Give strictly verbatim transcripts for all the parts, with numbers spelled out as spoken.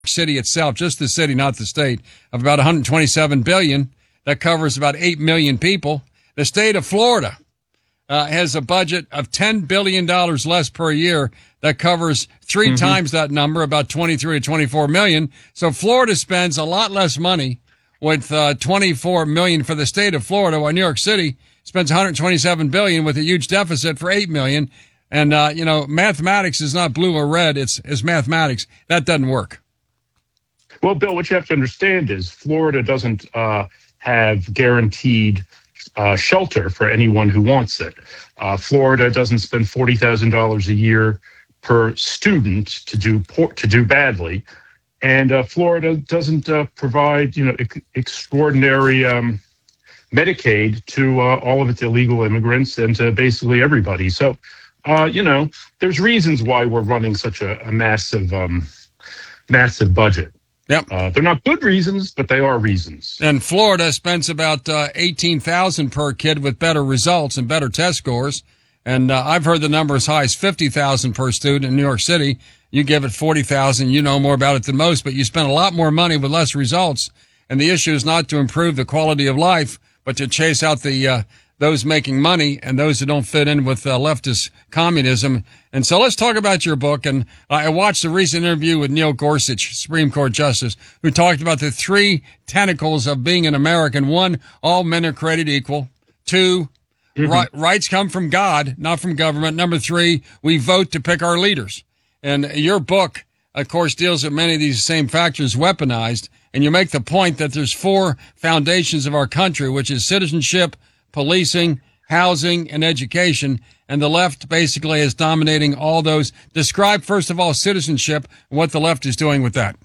City itself, just the city, not the state, of about one hundred twenty-seven billion dollars. That covers about eight million people. The state of Florida uh, has a budget of ten billion dollars less per year. That covers three mm-hmm. times that number, about twenty-three to twenty-four million. So Florida spends a lot less money with uh, twenty-four million for the state of Florida, while New York City spends one hundred twenty-seven billion with a huge deficit for eight million. And, uh, you know, mathematics is not blue or red. It's, it's mathematics. That doesn't work. Well, Bill, what you have to understand is Florida doesn't uh, have guaranteed uh, shelter for anyone who wants it. Uh, Florida doesn't spend forty thousand dollars a year per student to do poor, to do badly. And uh, Florida doesn't uh, provide, you know, ex- extraordinary um, Medicaid to uh, all of its illegal immigrants and to basically everybody. So, uh, you know, there's reasons why we're running such a, a massive, um, massive budget. Yep. Uh, they're not good reasons, but they are reasons. And Florida spends about uh, eighteen thousand dollars per kid with better results and better test scores. And uh, I've heard the number as high as fifty thousand dollars per student in New York City. You give it forty thousand dollars, you know more about it than most, but you spend a lot more money with less results. And the issue is not to improve the quality of life, but to chase out the uh, those making money and those who don't fit in with uh, leftist communism. And so let's talk about your book. And I watched a recent interview with Neil Gorsuch, Supreme Court Justice, who talked about the three tentacles of being an American. One, all men are created equal. Two, mm-hmm. ri- rights come from God, not from government. Number three, we vote to pick our leaders. And your book, of course, deals with many of these same factors weaponized. And you make the point that there's four foundations of our country, which is citizenship, policing, housing, and education. And the left basically is dominating all those. Describe, first of all, citizenship and what the left is doing with that.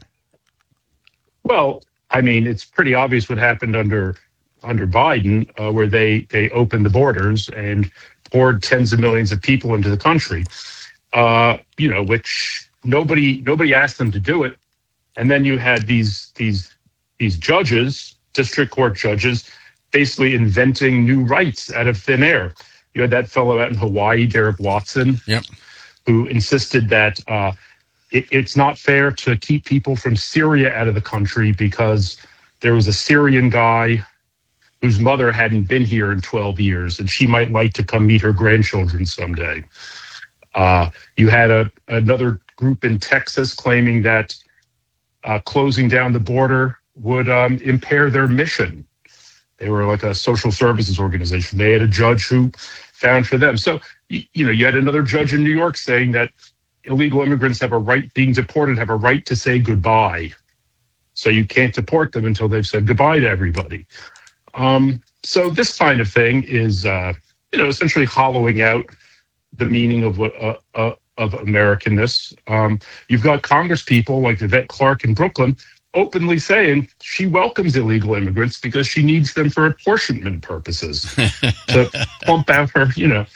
Well, I mean, it's pretty obvious what happened under under Biden, uh, where they, they opened the borders and poured tens of millions of people into the country, uh, you know, which nobody nobody asked them to do it. And then you had these these these judges, district court judges, basically inventing new rights out of thin air. You had that fellow out in Hawaii, Derek Watson, yep. who insisted that uh, it, it's not fair to keep people from Syria out of the country because there was a Syrian guy whose mother hadn't been here in twelve years, and she might like to come meet her grandchildren someday. Uh, you had a, another group in Texas claiming that uh, closing down the border would um, impair their mission. They were like a social services organization. They had a judge who found for them. So, you, you know, you had another judge in New York saying that illegal immigrants have a right, being deported, have a right to say goodbye. So you can't deport them until they've said goodbye to everybody. Um, so this kind of thing is, uh, you know, essentially hollowing out the meaning of what uh, uh, of Americanness. Um, you've got Congress people like Yvette Clarke in Brooklyn openly saying she welcomes illegal immigrants because she needs them for apportionment purposes to pump out her, you know.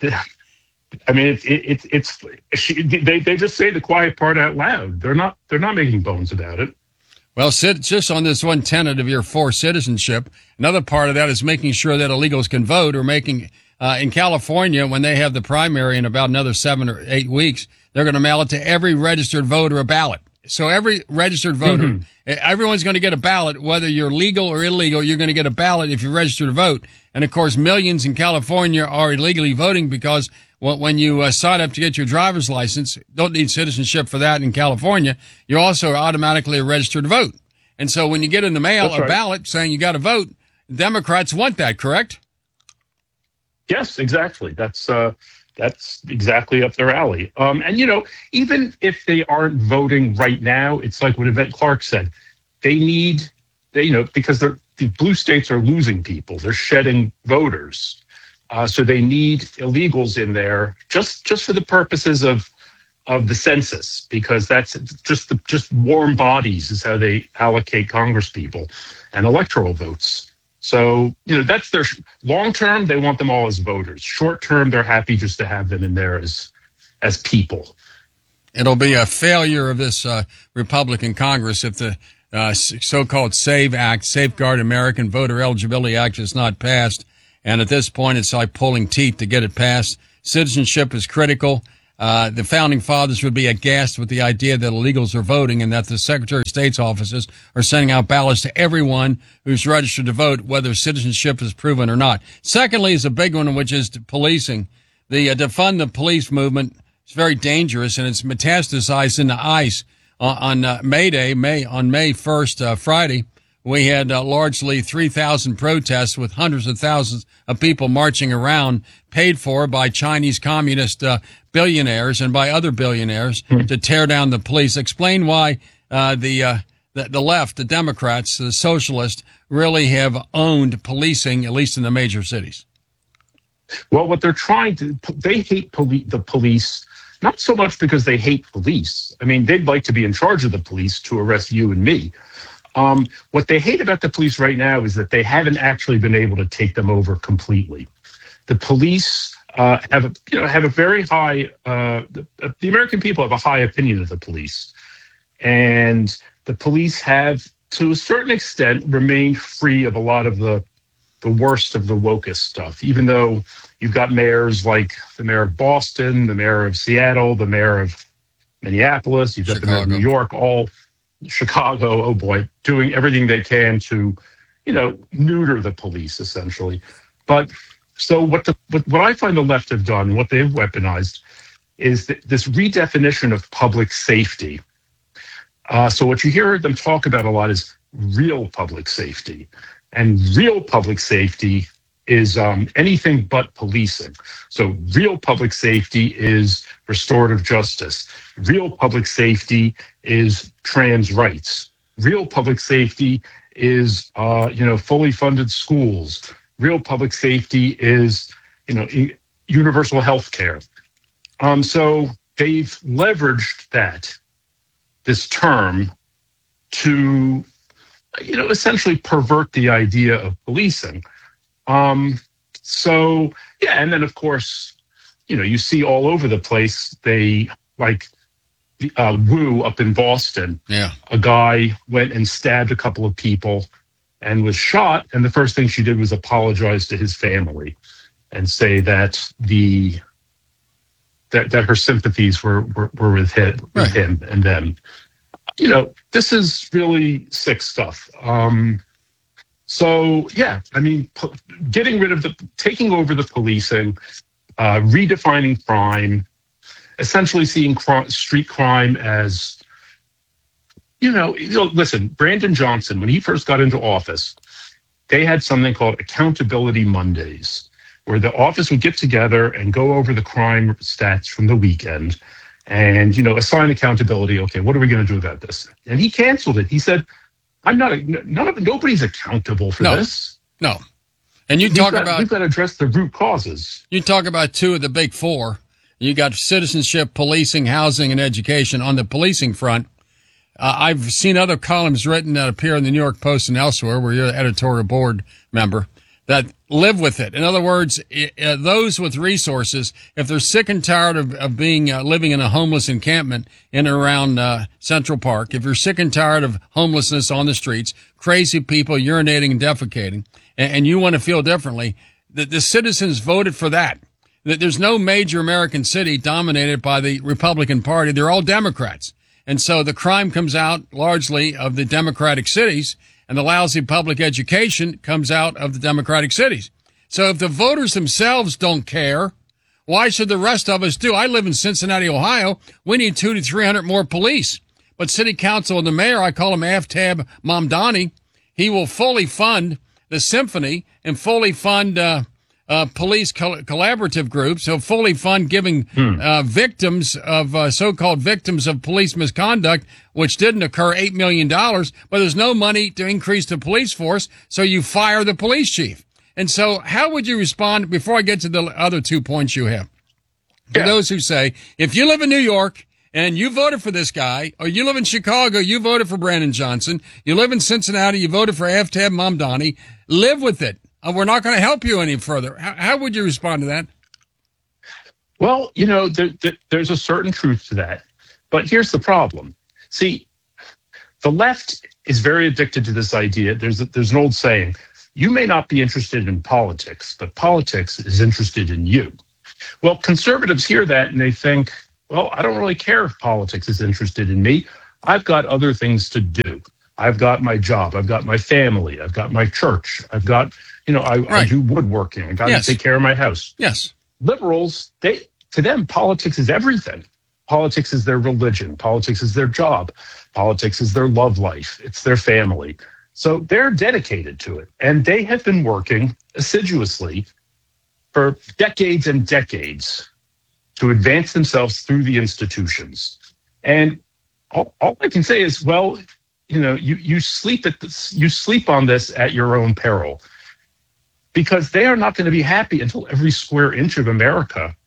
I mean, it's it, it, it's she, they they just say the quiet part out loud. They're not they're not making bones about it. Well, Sid, just on this one tenet of your forced citizenship, another part of that is making sure that illegals can vote, or making uh, in California, when they have the primary in about another seven or eight weeks, they're going to mail it to every registered voter a ballot. So every registered voter, mm-hmm. everyone's going to get a ballot, whether you're legal or illegal. You're going to get a ballot if you register to vote. And of course, millions in California are illegally voting because when you uh, sign up to get your driver's license, don't need citizenship for that in California. You're also automatically registered to vote. And so when you get in the mail That's a right. ballot saying you got to vote, Democrats want that, correct? Yes, exactly. That's uh, that's exactly up their alley. Um, and, you know, even if they aren't voting right now, it's like what Yvette Clarke said. They need, they, you know, because they're, the blue states are losing people. They're shedding voters. Uh, so they need illegals in there just just for the purposes of of the census, because that's just the, just warm bodies is how they allocate Congress people and electoral votes. So, you know, that's their long term. They want them all as voters. Short term, they're happy just to have them in there as as people. It'll be a failure of this uh, Republican Congress if the uh, so-called SAVE Act, Safeguard American Voter Eligibility Act, is not passed. And at this point, it's like pulling teeth to get it passed. Citizenship is critical. Uh, the founding fathers would be aghast with the idea that illegals are voting and that the Secretary of State's offices are sending out ballots to everyone who's registered to vote, whether citizenship is proven or not. Secondly is a big one, which is policing. The uh, defund the police movement is very dangerous, and it's metastasized into ICE. Uh, on uh, May Day, May on May first, uh, Friday, we had uh, largely three thousand protests with hundreds of thousands of people marching around, paid for by Chinese communist uh, billionaires and by other billionaires mm-hmm. to tear down the police. Explain why uh, the, uh, the the left, the Democrats, the socialists, really have owned policing, at least in the major cities. Well, what they're trying to, they hate poli- the police, not so much because they hate police. I mean, they'd like to be in charge of the police to arrest you and me. Um, what they hate about the police right now is that they haven't actually been able to take them over completely. The police uh, have, a, you know, have a very high. Uh, the, the American people have a high opinion of the police, and the police have, to a certain extent, remained free of a lot of the the worst of the wokest stuff. Even though you've got mayors like the mayor of Boston, the mayor of Seattle, the mayor of Minneapolis, you've got Chicago. The mayor of New York, all. Chicago, oh boy, doing everything they can to, you know, neuter the police essentially. But so what the what, what I find the left have done, what they've weaponized, is th- this redefinition of public safety. Uh, so what you hear them talk about a lot is real public safety, and real public safety is um, anything but policing. So real public safety is restorative justice. Real public safety is trans rights. Real public safety is, uh, you know, fully funded schools. Real public safety is, you know, universal health care. Um, so they've leveraged that, this term, to, you know, essentially pervert the idea of policing. Um, so, yeah, and then, of course, you know, you see all over the place, they, like, uh, Wu up in Boston, yeah. A guy went and stabbed a couple of people and was shot, and the first thing she did was apologize to his family and say that the that, that her sympathies were, were, were with, him, with right. him and them. You know, this is really sick stuff. Um So, yeah, I mean, p- getting rid of the, taking over the policing, uh, redefining crime, essentially seeing cr- street crime as, you know, you know, listen, Brandon Johnson, when he first got into office, they had something called Accountability Mondays, where the office would get together and go over the crime stats from the weekend and, you know, assign accountability. Okay, what are we going to do about this? And he canceled it. He said, I'm not, a, none of, nobody's accountable for no, this. No. And you we've talk got, about, we've got to address the root causes. You talk about two of the big four. You got citizenship, policing, housing, and education. On the policing front, uh, I've seen other columns written that appear in the New York Post and elsewhere, where you're an editorial board member, that live with it. In other words, uh, those with resources, if they're sick and tired of, of being uh, living in a homeless encampment in and around uh, Central Park, if you're sick and tired of homelessness on the streets, crazy people urinating and defecating, and, and you want to feel differently, the, the citizens voted for that. There's no major American city dominated by the Republican Party. They're all Democrats. And so the crime comes out largely of the Democratic cities, and the lousy public education comes out of the Democratic cities. So if the voters themselves don't care, why should the rest of us do? I live in Cincinnati, Ohio. We need two to three hundred more police. But city council and the mayor, I call him Aftab Mamdani, he will fully fund the symphony and fully fund uh, uh, police col- collaborative groups. He'll fully fund giving hmm. uh, victims of uh, so-called victims of police misconduct, which didn't occur, eight million dollars. But there's no money to increase the police force, so you fire the police chief. And so how would you respond, before I get to the other two points you have, to yeah. those who say, if you live in New York and you voted for this guy, or you live in Chicago, you voted for Brandon Johnson, you live in Cincinnati, you voted for Aftab Mamdani, live with it. Uh, we're not going to help you any further. How, how would you respond to that? Well, you know, there, there, there's a certain truth to that. But here's the problem. See, the left is very addicted to this idea. There's a, there's an old saying, you may not be interested in politics, but politics is interested in you. Well, conservatives hear that and they think, Well, I don't really care if politics is interested in me. I've got other things to do. I've got my job. I've got my family. I've got my church. I've got, you know, I, I Right. do woodworking. I got to Yes. take care of my house. Yes. Liberals, they to them, politics is everything. Politics is their religion. Politics is their job. Politics is their love life. It's their family. So they're dedicated to it. And they have been working assiduously for decades and decades to advance themselves through the institutions. And all, all I can say is, well, you know, you, you sleep at this, you sleep on this at your own peril, because they are not going to be happy until every square inch of America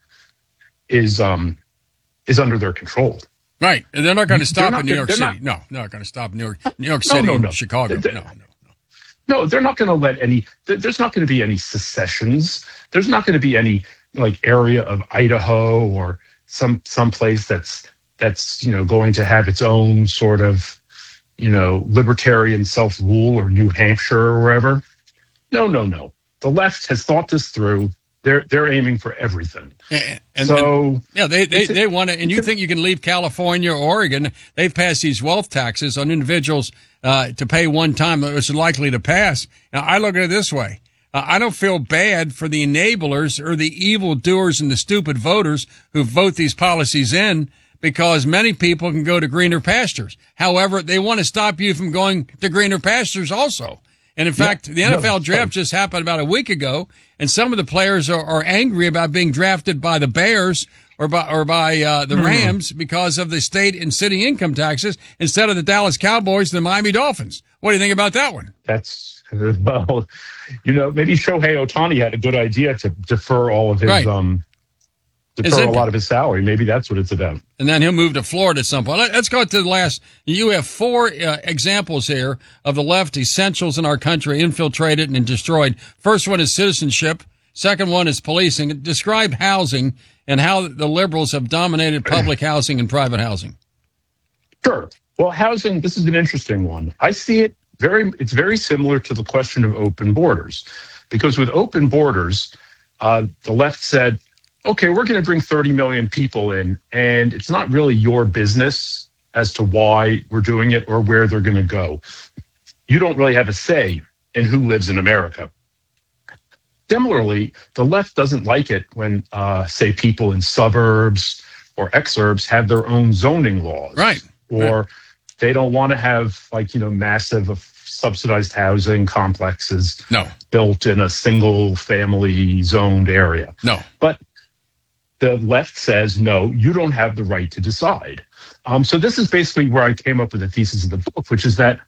is um is under their control. Right. And they're not going to stop not in New gonna- York they're City. not- no, they're not going to stop in New York, New York No, City no, and no. Chicago. They- no, no, no. No, they're not going to let any. there- There's not going to be any secessions. There's not going to be any like area of Idaho or some some place that's that's you know going to have its own sort of you know libertarian self rule, or New Hampshire or wherever. No, no, no. The left has thought this through. They're they're aiming for everything. And, and, so and- yeah, they they, it's a- they want to. And you it's a- think you can leave California or Oregon? They've passed these wealth taxes on individuals uh, to pay one time, which is likely to pass. Now, I look at it this way. Uh, I don't feel bad for the enablers or the evil doers and the stupid voters who vote these policies in, because many people can go to greener pastures. However, they want to stop you from going to greener pastures also. And in fact, the N F L no, draft just happened about a week ago, and some of the players are, are angry about being drafted by the Bears or by or by uh, the Rams because of the state and city income taxes instead of the Dallas Cowboys and the Miami Dolphins. What do you think about that one? That's well, you know, maybe Shohei Ohtani had a good idea to defer all of his Right. um His defer a income. lot of his salary. Maybe that's what it's about. And then he'll move to Florida at some point. Let- Let's go to the last. You have four uh, examples here of the left essentials in our country infiltrated and destroyed. First one is citizenship. Second one is policing. Describe housing and how the liberals have dominated public housing and private housing. Sure. Well, housing, this is an interesting one. I see it very, it's very similar to the question of open borders, because with open borders, uh, the left said, okay, we're going to bring thirty million people in, and it's not really your business as to why we're doing it or where they're going to go. You don't really have a say in who lives in America. Similarly, the left doesn't like it when, uh, say, people in suburbs or exurbs have their own zoning laws. Right. Or they don't want to have, like, you know, massive subsidized housing complexes No, built in a single family zoned area. no. But the left says, no, you don't have the right to decide. Um, so this is basically where I came up with the thesis of the book, which is that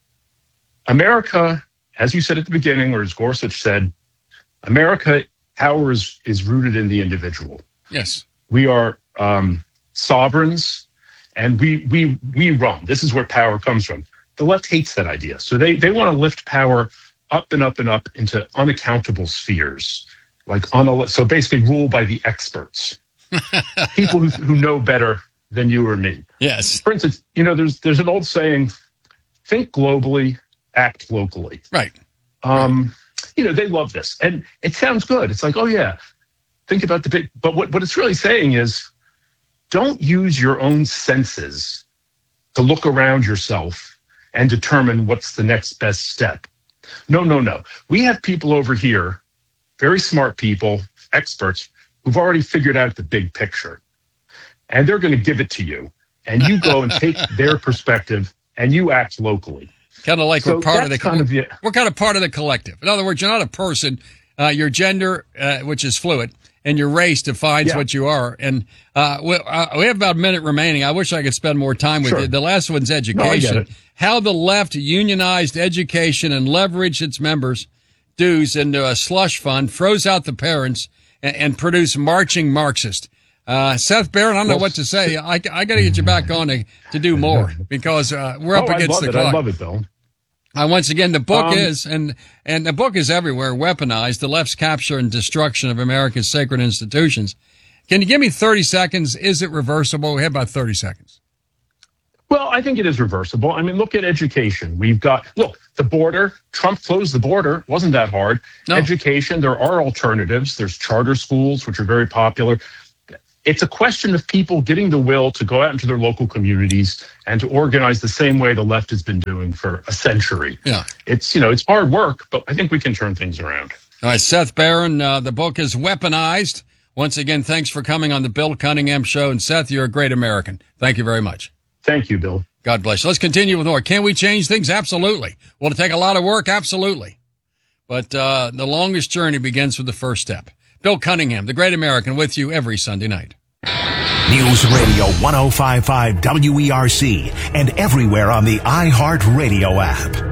America, as you said at the beginning, or as Gorsuch said, America, power is, is rooted in the individual. Yes. We are um, sovereigns, and we we we run. This is where power comes from. The left hates that idea, so they they want to lift power up and up and up into unaccountable spheres, like on so basically rule by the experts, people who, who know better than you or me. Yes. For instance, you know, there's there's an old saying: think globally, act locally. Right. Um, you know, they love this, and it sounds good. It's like, oh yeah, think about the big. But what what it's really saying is, don't use your own senses to look around yourself and determine what's the next best step. No, no, no. We have people over here, very smart people, experts, who've already figured out the big picture. And they're going to give it to you. And you go and take their perspective and you act locally. Kind of like So we're part of the that's kind of the- we're kind of part of the collective. In other words, you're not a person. Uh, your gender, uh, which is fluid, and your race defines Yeah. what you are. And uh, we, uh, we have about a minute remaining. I wish I could spend more time with Sure. you. The last one's No, I get education. it. How the left unionized education and leveraged its members' dues into a slush fund, froze out the parents, and, and produced marching Marxists. Uh, Seth Barron, I don't know Well, what to say. I, I got to get you back on to, to do more because uh, we're up Oh, I against love the it. clock. I love it, Bill. Uh, once again, the book Um, is, and, and the book is everywhere, weaponized, the left's capture and destruction of America's sacred institutions. Can you give me thirty seconds? Is it reversible? We have about thirty seconds. Well, I think it is reversible. I mean, look at education. We've got, look, the border, Trump closed the border. Wasn't that hard? No. Education, there are alternatives. There's charter schools, which are very popular. it's a question of people getting the will to go out into their local communities and to organize the same way the left has been doing for a century. Yeah. It's, you know, it's hard work, but I think we can turn things around. All right, Seth Barron, uh, the book is Weaponized. Once again, thanks for coming on the Bill Cunningham Show. And Seth, you're a great American. Thank you very much. Thank you, Bill. God bless you. Let's continue with more. Can we change things? Absolutely. Will it take a lot of work? Absolutely. But uh, the longest journey begins with the first step. Bill Cunningham, the great American, with you every Sunday night. News Radio one oh five point five W E R C and everywhere on the iHeartRadio app.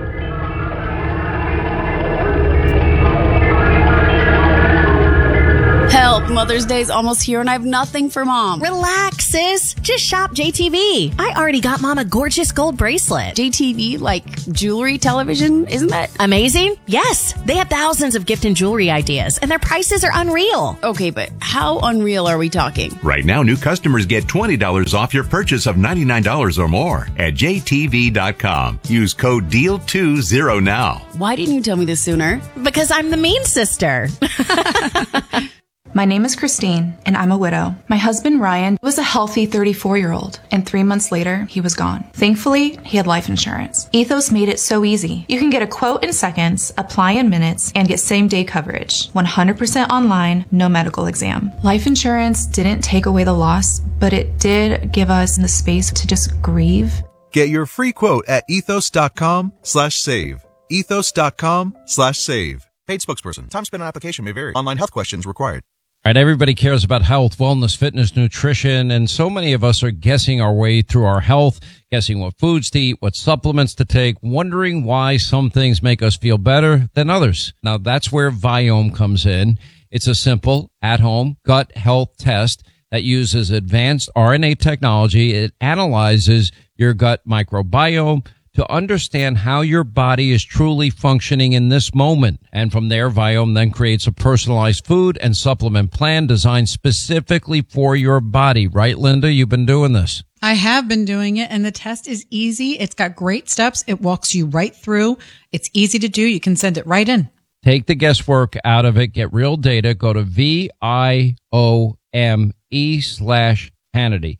Help, Mother's Day's almost here and I have nothing for Mom. Relax, sis. Just shop J T V. I already got Mom a gorgeous gold bracelet. J T V, like jewelry, television, isn't that amazing? Yes. They have thousands of gift and jewelry ideas and their prices are unreal. Okay, but how unreal are we talking? Right now, new customers get twenty dollars off your purchase of ninety-nine dollars or more at J T V dot com. Use code D E A L twenty now. Why didn't you tell me this sooner? Because I'm the mean sister. My name is Christine, and I'm a widow. My husband, Ryan, was a healthy thirty-four-year-old, and three months later, he was gone. Thankfully, he had life insurance. Ethos made it so easy. You can get a quote in seconds, apply in minutes, and get same-day coverage. one hundred percent online, no medical exam. Life insurance didn't take away the loss, but it did give us the space to just grieve. Get your free quote at ethos.com slash save. Ethos.com slash save. Paid spokesperson. Time spent on application may vary. Online health questions required. All right, everybody cares about health, wellness, fitness, nutrition, and so many of us are guessing our way through our health, guessing what foods to eat, what supplements to take, wondering why some things make us feel better than others. Now, that's where Viome comes in. It's a simple, at-home gut health test that uses advanced R N A technology. It analyzes your gut microbiome to understand how your body is truly functioning in this moment. And from there, Viome then creates a personalized food and supplement plan designed specifically for your body. Right, Linda? You've been doing this. I have been doing it, and the test is easy. It's got great steps. It walks you right through. It's easy to do. You can send it right in. Take the guesswork out of it. Get real data. Go to V I O M E slash Hannity.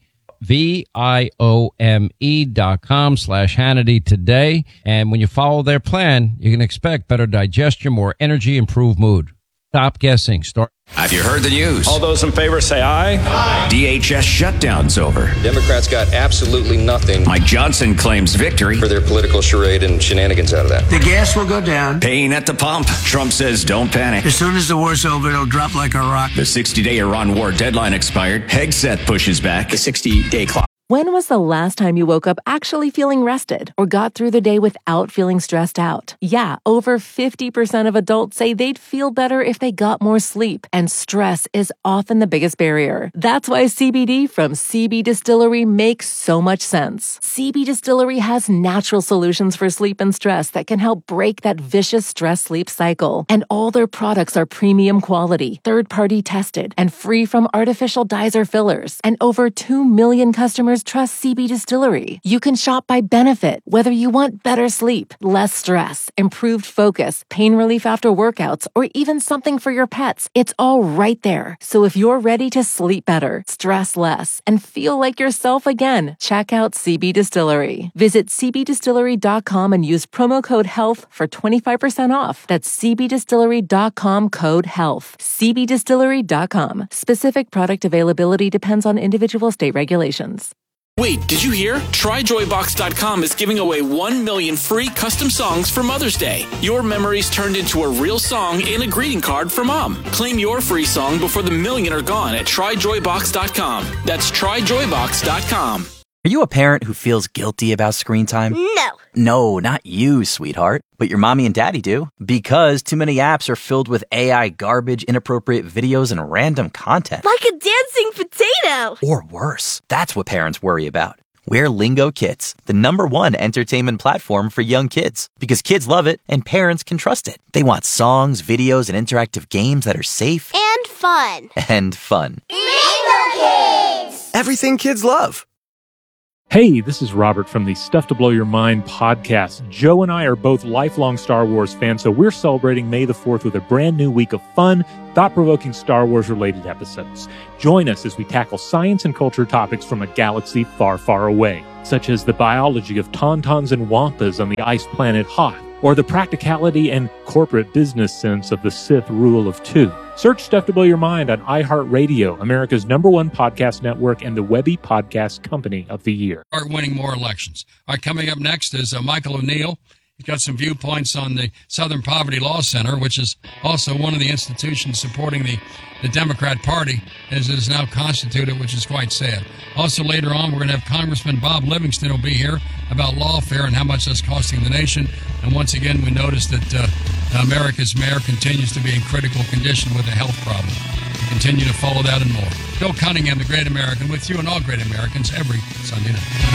V-I-O-M-E dot com slash Hannity today. And when you follow their plan, you can expect better digestion, more energy, improved mood. Stop guessing. Start. Have you heard the news? All those in favor say aye. Aye. D H S shutdown's over. Democrats got absolutely nothing. Mike Johnson claims victory for their political charade and shenanigans out of that. The gas will go down. Pain at the pump. Trump says don't panic. As soon as the war's over, it'll drop like a rock. The sixty-day Iran war deadline expired. Hegseth pushes back. The sixty-day clock. When was the last time you woke up actually feeling rested or got through the day without feeling stressed out? Yeah, over fifty percent of adults say they'd feel better if they got more sleep, and stress is often the biggest barrier. That's why C B D from C B Distillery makes so much sense. C B Distillery has natural solutions for sleep and stress that can help break that vicious stress-sleep cycle. And all their products are premium quality, third-party tested, and free from artificial dyes or fillers. And over two million customers trust C B Distillery. You can shop by benefit, whether you want better sleep, less stress, improved focus, pain relief after workouts, or even something for your pets. It's all right there. So if you're ready to sleep better, stress less, and feel like yourself again, check out C B Distillery. Visit C B distillery dot com and use promo code HEALTH for twenty-five percent off. That's C B distillery dot com code HEALTH. C B distillery dot com. Specific product availability depends on individual state regulations. Wait, did you hear? Try joy box dot com is giving away one million free custom songs for Mother's Day. Your memories turned into a real song and a greeting card for Mom. Claim your free song before the million are gone at try joy box dot com. That's try joy box dot com. Are you a parent who feels guilty about screen time? No. No, not you, sweetheart. But your mommy and daddy do. Because too many apps are filled with A I garbage, inappropriate videos, and random content. Like a dancing potato. Or worse. That's what parents worry about. We're Lingo Kids, the number one entertainment platform for young kids. Because kids love it and parents can trust it. They want songs, videos, and interactive games that are safe. And fun. And fun. Lingo Kids. Everything kids love. Hey, this is Robert from the Stuff to Blow Your Mind podcast. Joe and I are both lifelong Star Wars fans, so we're celebrating May the fourth with a brand new week of fun, thought-provoking Star Wars-related episodes. Join us as we tackle science and culture topics from a galaxy far, far away, such as the biology of tauntauns and wampas on the ice planet Hoth, or the practicality and corporate business sense of the Sith rule of two. Search Stuff to Blow Your Mind on iHeartRadio, America's number one podcast network and the Webby Podcast Company of the Year. Start winning more elections. All right, coming up next is uh, Michael O'Neill. He's got some viewpoints on the Southern Poverty Law Center, which is also one of the institutions supporting the, the Democrat Party as it is now constituted, which is quite sad. Also later on, we're going to have Congressman Bob Livingston will be here about lawfare and how much that's costing the nation. And once again, we noticed that uh, America's mayor continues to be in critical condition with a health problem. We continue to follow that and more. Bill Cunningham, the Great American, with you and all great Americans every Sunday night.